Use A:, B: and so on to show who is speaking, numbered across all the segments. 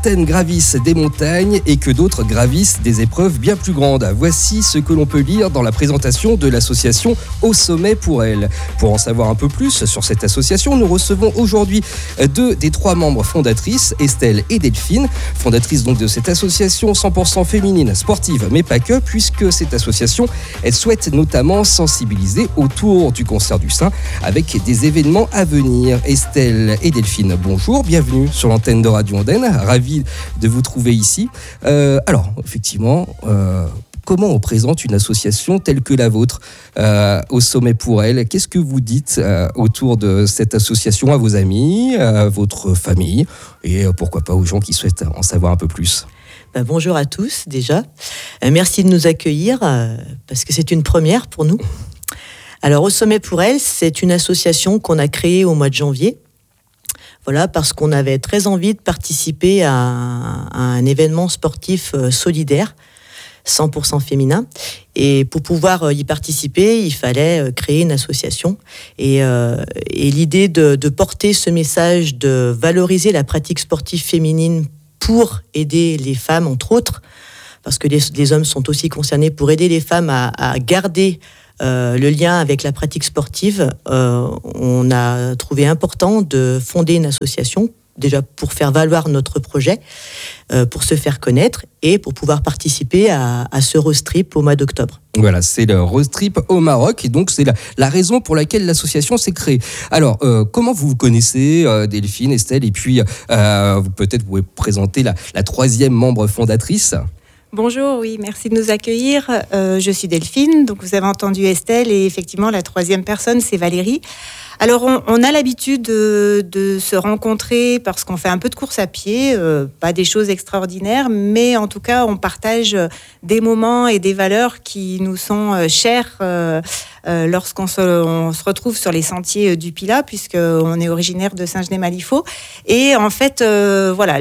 A: certaines gravissent des montagnes et que d'autres gravissent des épreuves bien plus grandes. Voici ce que l'on peut lire dans la présentation de l'association Au Sommet pour elle. Pour en savoir un peu plus sur cette association, nous recevons aujourd'hui 2 des 3 membres fondatrices, Estelle et Delphine, fondatrices donc de cette association 100% féminine, sportive, mais pas que, puisque cette association, elle souhaite notamment sensibiliser autour du cancer du sein avec des événements à venir. Estelle et Delphine, bonjour, bienvenue sur l'antenne de Radio Andenne, ravi de vous trouver ici. Alors, effectivement, comment on présente une association telle que la vôtre Au Sommet pour elle? Qu'est-ce que vous dites autour de cette association à vos amis, à votre famille et pourquoi pas aux gens qui souhaitent en savoir un peu plus?
B: Bonjour à tous déjà. Merci de nous accueillir parce que c'est une première pour nous. Alors Au Sommet pour elle, c'est une association qu'on a créée au mois de janvier. Voilà, parce qu'on avait très envie de participer à un événement sportif solidaire, 100% féminin. Et pour pouvoir y participer, il fallait créer une association. Et l'idée de porter ce message, de valoriser la pratique sportive féminine pour aider les femmes, entre autres, parce que les hommes sont aussi concernés, pour aider les femmes à garder le lien avec la pratique sportive, on a trouvé important de fonder une association, déjà pour faire valoir notre projet, pour se faire connaître et pour pouvoir participer à ce road trip au mois d'octobre.
A: Voilà, c'est le road trip au Maroc et donc c'est la raison pour laquelle l'association s'est créée. Alors, comment vous vous connaissez, Delphine, Estelle, et puis peut-être vous pouvez présenter la 3e membre fondatrice?
C: Bonjour, oui, merci de nous accueillir. Je suis Delphine, donc vous avez entendu Estelle et effectivement la 3e personne c'est Valérie. Alors on a l'habitude de se rencontrer parce qu'on fait un peu de course à pied, pas des choses extraordinaires, mais en tout cas on partage des moments et des valeurs qui nous sont chères lorsqu'on se retrouve sur les sentiers du Pilat, puisqu'on est originaire de Saint-Genès-Malifaux. Et en fait, voilà,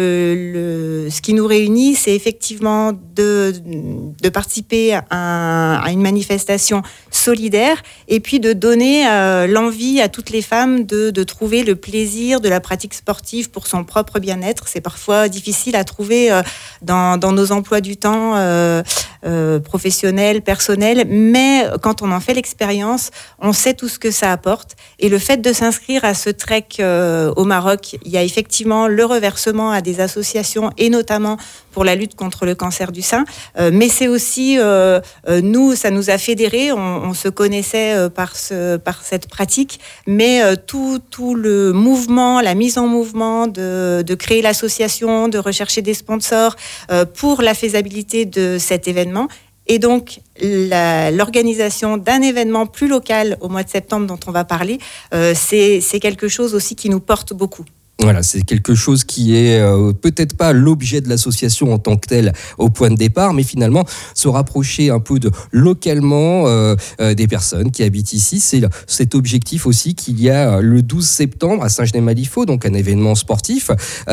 C: ce qui nous réunit, c'est effectivement de participer à une manifestation solidaire et puis de donner l'envie à toutes les femmes de trouver le plaisir de la pratique sportive pour son propre bien-être. C'est parfois difficile à trouver dans nos emplois du temps professionnels, personnels, mais quand on en fait l'expérience, on sait tout ce que ça apporte. Et le fait de s'inscrire à ce trek au Maroc, il y a effectivement le reversement à des associations et notamment pour la lutte contre le cancer du sein. Mais c'est aussi, nous, ça nous a fédérés. On se connaissait par cette pratique, mais tout le mouvement, la mise en mouvement de créer l'association, de rechercher des sponsors pour la faisabilité de cet événement. Et donc, l'organisation d'un événement plus local au mois de septembre dont on va parler, c'est quelque chose aussi qui nous porte beaucoup.
A: Voilà, c'est quelque chose qui est peut-être pas l'objet de l'association en tant que telle au point de départ, mais finalement se rapprocher un peu localement des personnes qui habitent ici. C'est cet objectif aussi qu'il y a le 12 septembre à Saint-Genès-Malifaux, donc un événement sportif.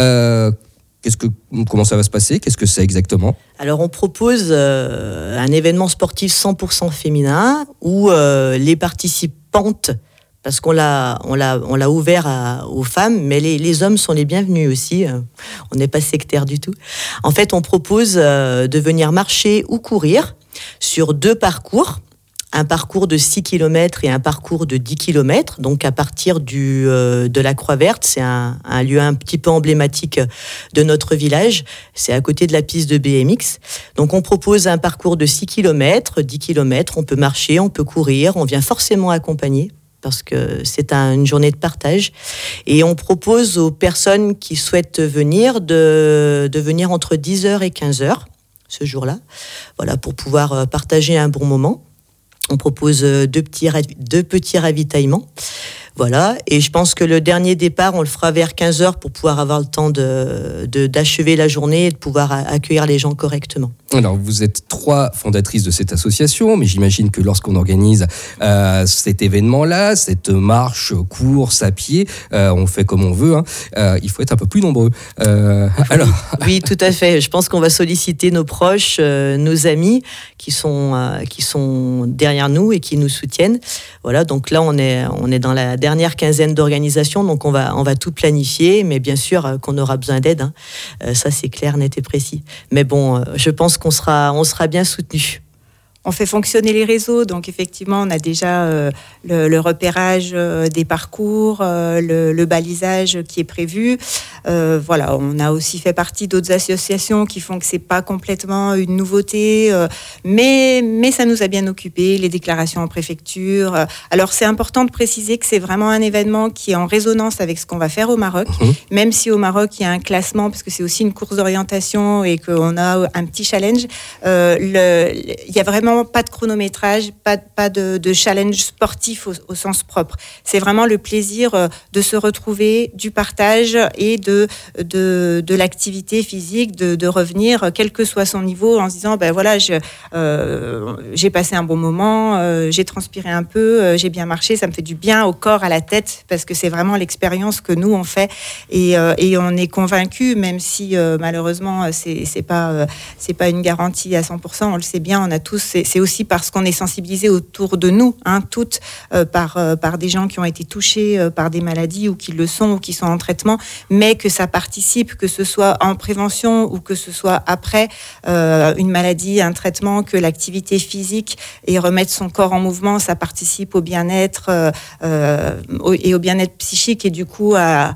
A: Comment ça va se passer? Qu'est-ce que c'est exactement?
B: Alors on propose un événement sportif 100% féminin où les participantes, parce qu'on l'a ouvert aux femmes, mais les hommes sont les bienvenus aussi. On n'est pas sectaire du tout. En fait, on propose de venir marcher ou courir sur 2 parcours. Un parcours de 6 km et un parcours de 10 km. Donc à partir de la Croix-Verte, c'est un lieu un petit peu emblématique de notre village. C'est à côté de la piste de BMX. Donc on propose un parcours de 6 km, 10 km. On peut marcher, on peut courir. On vient forcément accompagner, parce que c'est une journée de partage. Et on propose aux personnes qui souhaitent venir de venir entre 10h et 15h ce jour-là, voilà, pour pouvoir partager un bon moment. On propose 2 petits ravitaillements. Voilà, et je pense que le dernier départ, on le fera vers 15h pour pouvoir avoir le temps d'achever la journée et de pouvoir accueillir les gens correctement.
A: Alors, vous êtes 3 fondatrices de cette association, mais j'imagine que lorsqu'on organise cet événement-là, cette marche, course à pied, on fait comme on veut, il faut être un peu plus nombreux.
B: Oui, tout à fait. Je pense qu'on va solliciter nos proches, nos amis qui sont derrière nous et qui nous soutiennent. Voilà, donc là, on est dans dernière quinzaine d'organisations, donc on va tout planifier, mais bien sûr qu'on aura besoin d'aide. Ça, c'est clair, net et précis. Mais bon, je pense qu'on sera bien soutenus.
C: On fait fonctionner les réseaux, donc effectivement, on a déjà le repérage des parcours, le balisage qui est prévu. Voilà, on a aussi fait partie d'autres associations qui font que c'est pas complètement une nouveauté, mais ça nous a bien occupés, les déclarations en préfecture. Alors c'est important de préciser que c'est vraiment un événement qui est en résonance avec ce qu'on va faire au Maroc, même si au Maroc il y a un classement, parce que c'est aussi une course d'orientation et qu'on a un petit challenge. Il y a vraiment pas de chronométrage, pas de challenge sportif au sens propre. C'est vraiment le plaisir de se retrouver, du partage et de l'activité physique, de revenir, quel que soit son niveau, en se disant, ben voilà, j'ai passé un bon moment, j'ai transpiré un peu, j'ai bien marché, ça me fait du bien au corps, à la tête, parce que c'est vraiment l'expérience que nous on fait et on est convaincus, même si malheureusement c'est pas une garantie à 100%, on le sait bien, on a tous, c'est aussi parce qu'on est sensibilisés autour de nous, toutes par des gens qui ont été touchés par des maladies ou qui le sont ou qui sont en traitement, mais que ça participe, que ce soit en prévention ou que ce soit après une maladie, un traitement, que l'activité physique et remettre son corps en mouvement, ça participe au bien-être et au bien-être psychique et du coup à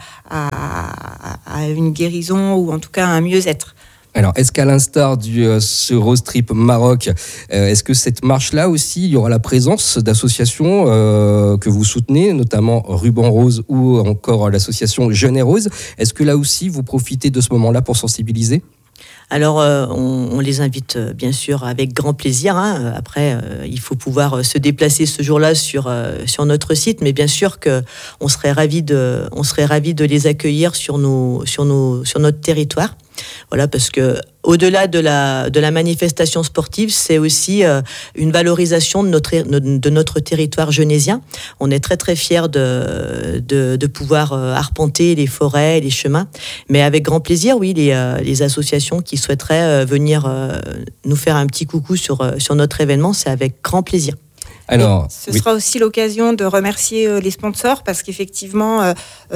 C: une guérison ou en tout cas à un mieux-être.
A: Alors, est-ce qu'à l'instar ce Rose Trip Maroc, est-ce que cette marche-là aussi, il y aura la présence d'associations que vous soutenez, notamment Ruban Rose ou encore l'association Jeune et Rose? Est-ce que là aussi, vous profitez de ce moment-là pour sensibiliser ?
B: Alors, on les invite bien sûr avec grand plaisir. Après, il faut pouvoir se déplacer ce jour-là sur notre site, mais bien sûr qu'on serait ravis de les accueillir sur notre territoire. Voilà, parce que au-delà de la manifestation sportive, c'est aussi une valorisation de notre territoire genésien. On est très très fiers de pouvoir arpenter les forêts, les chemins, mais avec grand plaisir, oui, les associations qui souhaiteraient venir nous faire un petit coucou sur notre événement, c'est avec grand plaisir.
A: Alors,
C: ce sera aussi l'occasion de remercier les sponsors parce qu'effectivement,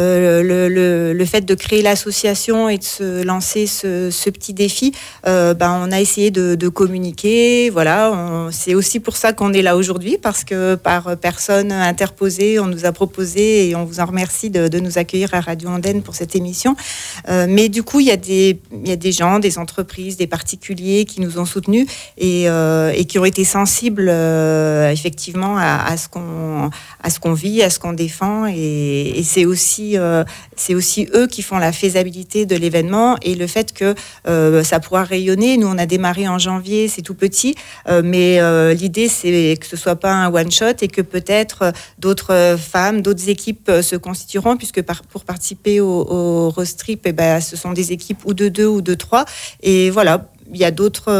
C: le fait de créer l'association et de se lancer ce petit défi, on a essayé de communiquer. Voilà, c'est aussi pour ça qu'on est là aujourd'hui parce que par personne interposée, on nous a proposé et on vous en remercie de nous accueillir à Radio Andenne pour cette émission. Mais du coup, il y a des gens, des entreprises, des particuliers qui nous ont soutenus et qui ont été sensibles effectivement à ce qu'on vit, à ce qu'on défend et c'est aussi eux qui font la faisabilité de l'événement et le fait que ça pourra rayonner. Nous on a démarré en janvier, c'est tout petit, mais l'idée c'est que ce soit pas un one shot et que peut-être d'autres femmes, d'autres équipes se constitueront puisque pour participer au Rose Trip, ce sont des équipes ou de 2 ou de 3 et voilà, il y a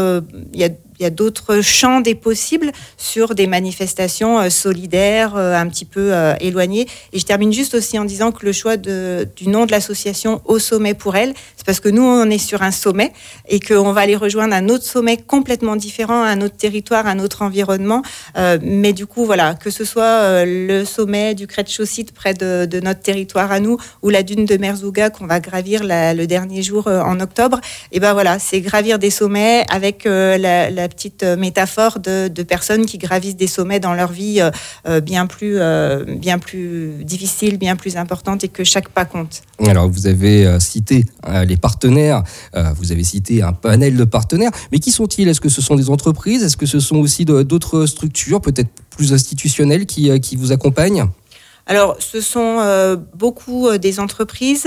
C: d'autres champs des possibles sur des manifestations solidaires, un petit peu éloignées. Et je termine juste aussi en disant que le choix du nom de l'association Au Sommet pour elle, c'est parce que nous, on est sur un sommet et qu'on va aller rejoindre un autre sommet complètement différent, un autre territoire, un autre environnement. Mais du coup, voilà, que ce soit le sommet du Crête-Chaussite près de notre territoire à nous ou la dune de Merzouga qu'on va gravir le dernier jour en octobre, et voilà, c'est gravir des sommets avec la petite métaphore de personnes qui gravissent des sommets dans leur vie bien plus difficiles, bien plus importantes et que chaque pas compte.
A: Alors vous avez cité les partenaires, vous avez cité un panel de partenaires, mais qui sont-ils ? Est-ce que ce sont des entreprises ? Est-ce que ce sont aussi d'autres structures, peut-être plus institutionnelles, qui vous accompagnent ?
C: Alors, ce sont beaucoup des entreprises.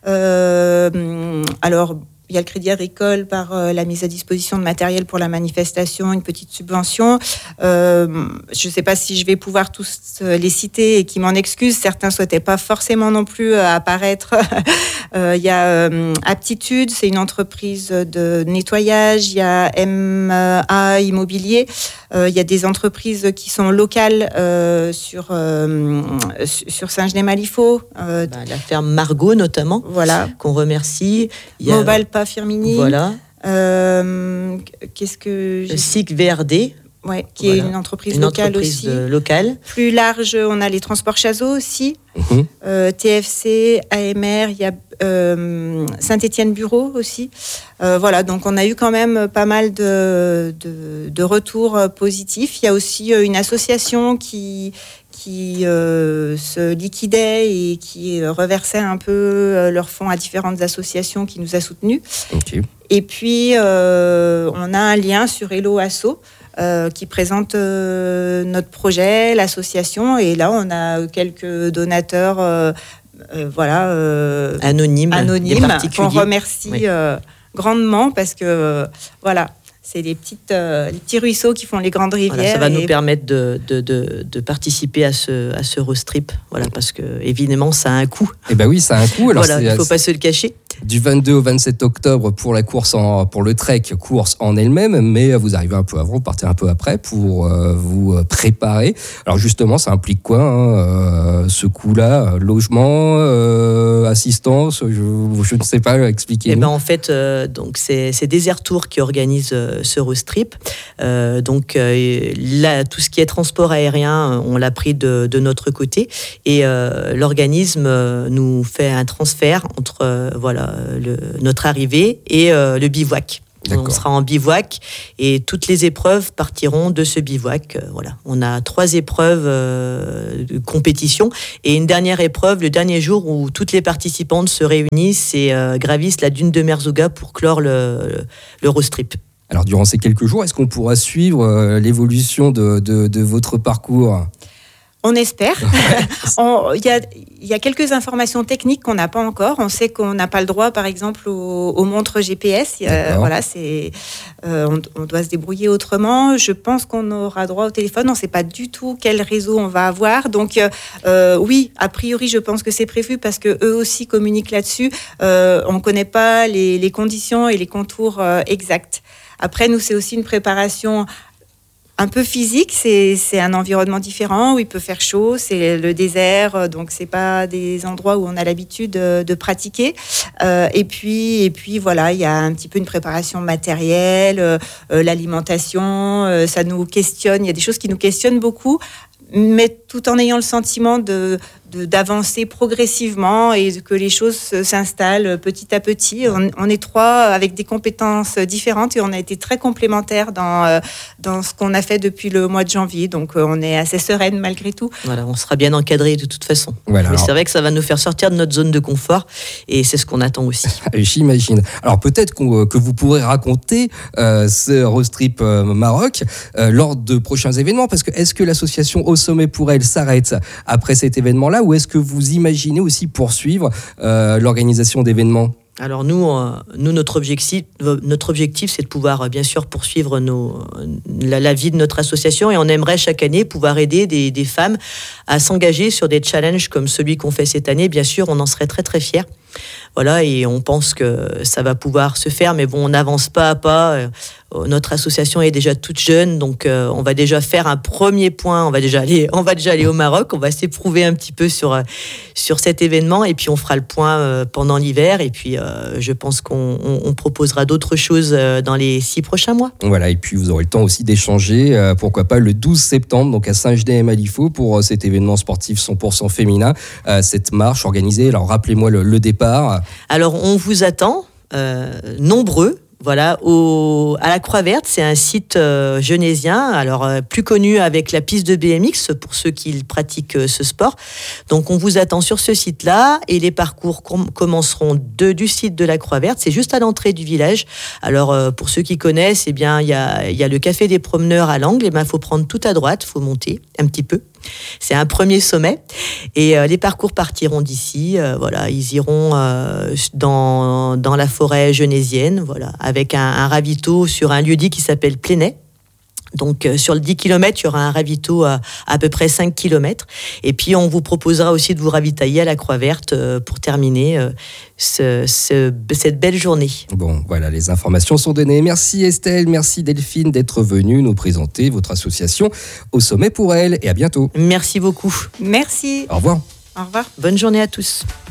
C: Alors, il y a le Crédit Agricole par la mise à disposition de matériel pour la manifestation, une petite subvention. Je ne sais pas si je vais pouvoir tous les citer et qui m'en excusent. Certains ne souhaitaient pas forcément non plus apparaître. Il y a Aptitude, c'est une entreprise de nettoyage. Il y a MA Immobilier. Il y a des entreprises qui sont locales sur Saint-Genès-Malifaux.
B: La ferme Margot notamment,
C: voilà,
B: qu'on remercie. Il y
C: a Firmini.
B: Voilà.
C: Qu'est-ce que
B: SIC VRD.
C: Ouais, qui est une entreprise locale aussi.
B: Locale.
C: Plus large, on a les transports Chazot aussi, TFC, AMR, il y a Saint-Étienne Bureau aussi. Voilà, donc on a eu quand même pas mal de retours positifs. Il y a aussi une association qui se liquidait et qui reversait un peu leurs fonds à différentes associations qui nous a soutenus.
A: Okay.
C: Et puis, on a un lien sur Hello Asso qui présente notre projet, l'association. Et là, on a quelques donateurs anonymes qu'on remercie grandement parce que, voilà, c'est les petits ruisseaux qui font les grandes rivières.
B: Voilà, ça va nous permettre de participer à ce road trip, voilà, parce que évidemment ça a un coût.
A: Eh ben oui, ça a un coût. Alors
B: voilà, il ne faut pas se le cacher.
A: Du 22 au 27 octobre pour la course pour le trek, course en elle-même, mais vous arrivez un peu avant, vous partez un peu après pour vous préparer. Alors justement, ça implique quoi ce coût-là? Logement, assistance, je ne sais pas, expliquer.
B: Eh ben en fait, donc c'est Desert Tour qui organise ce road trip. Donc là, tout ce qui est transport aérien, on l'a pris de notre côté, et l'organisme nous fait un transfert entre notre arrivée et le bivouac. On sera en bivouac et toutes les épreuves partiront de ce bivouac. Voilà. On a 3 épreuves de compétition et une dernière épreuve le dernier jour où toutes les participantes se réunissent et gravissent la dune de Merzouga pour clore le road trip.
A: Alors durant ces quelques jours, est-ce qu'on pourra suivre l'évolution de votre parcours ?
C: On espère. Il y a quelques informations techniques qu'on n'a pas encore. On sait qu'on n'a pas le droit, par exemple, aux montres GPS. Voilà, on doit se débrouiller autrement. Je pense qu'on aura droit au téléphone. On ne sait pas du tout quel réseau on va avoir. Donc, oui, a priori, je pense que c'est prévu parce qu'eux aussi communiquent là-dessus. On ne connaît pas les conditions et les contours exacts. Après, nous, c'est aussi une préparation un peu physique, c'est un environnement différent où il peut faire chaud, c'est le désert, donc c'est pas des endroits où on a l'habitude de pratiquer. Et puis voilà, il y a un petit peu une préparation matérielle, l'alimentation, ça nous questionne. Il y a des choses qui nous questionnent beaucoup, mais tout en ayant le sentiment d'avancer progressivement et que les choses s'installent petit à petit. On est 3 avec des compétences différentes et on a été très complémentaires dans ce qu'on a fait depuis le mois de janvier. Donc on est assez sereine malgré tout.
B: Voilà, on sera bien encadré de toute façon.
A: Voilà,
B: mais c'est vrai que ça va nous faire sortir de notre zone de confort et c'est ce qu'on attend aussi.
A: J'imagine. Alors peut-être que vous pourrez raconter ce road trip Maroc lors de prochains événements, parce que est-ce que l'association Au Sommet pour elle s'arrête après cet événement-là, ou est-ce que vous imaginez aussi poursuivre l'organisation d'événements ?
B: Alors nous, notre objectif, c'est de pouvoir bien sûr poursuivre la vie de notre association, et on aimerait chaque année pouvoir aider des femmes à s'engager sur des challenges comme celui qu'on fait cette année. Bien sûr, on en serait très très fiers. Voilà, et on pense que ça va pouvoir se faire, mais bon, on n'avance pas à pas. Notre association est déjà toute jeune, donc on va déjà faire un premier point. On va déjà aller au Maroc. On va s'éprouver un petit peu sur cet événement, et puis on fera le point pendant l'hiver. Et puis je pense qu'on proposera d'autres choses dans les 6 prochains mois. Voilà,
A: et puis vous aurez le temps aussi d'échanger, pourquoi pas le 12 septembre, donc à Saint-Genès-et-Malifaux, pour cet événement sportif 100% féminin, cette marche organisée. Alors rappelez-moi le départ.
B: Alors on vous attend nombreux. Voilà, à la Croix-Verte, c'est un site genésien, alors plus connu avec la piste de BMX pour ceux qui pratiquent ce sport. Donc on vous attend sur ce site-là, et les parcours commenceront du site de la Croix-Verte. C'est juste à l'entrée du village. Alors pour ceux qui connaissent, eh bien il y a le café des promeneurs à l'angle. Il faut prendre tout à droite, il faut monter un petit peu. C'est un premier sommet, et les parcours partiront d'ici. Voilà, ils iront dans la forêt genésienne, voilà, avec un ravito sur un lieu-dit qui s'appelle Plénay. Donc sur le 10 km, il y aura un ravito à peu près 5 km. Et puis on vous proposera aussi de vous ravitailler à la Croix-Verte pour terminer cette belle journée.
A: Bon, voilà, les informations sont données. Merci Estelle, merci Delphine d'être venue nous présenter votre association Au Sommet pour elle, et à bientôt.
B: Merci beaucoup.
C: Merci.
A: Au revoir.
C: Au revoir.
B: Bonne journée à tous.